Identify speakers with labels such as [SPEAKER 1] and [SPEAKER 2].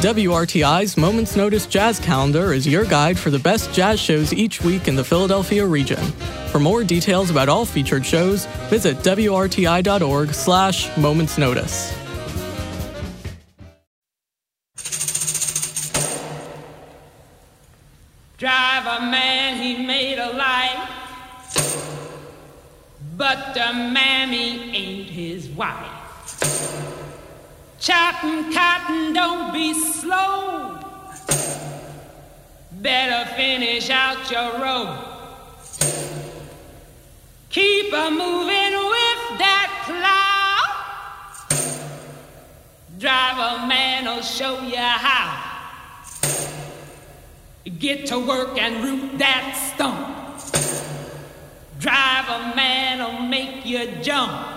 [SPEAKER 1] WRTI's Moments Notice Jazz Calendar is your guide for the best jazz shows each week in the Philadelphia region. For more details about all featured shows, visit WRTI.org/momentsnotice.
[SPEAKER 2] Driver man, he made a life, but the mammy ain't his wife. Chopping cotton, don't be slow. Better finish out your row. Keep a moving with that plow. Driver man'll show you how. Get to work and root that stump. Driver man'll make you jump.